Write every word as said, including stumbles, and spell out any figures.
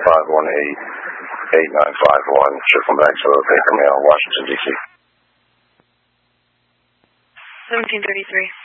five one eight, eight nine five one. Should come back to Baker Mail, Washington, D C seventeen thirty-three.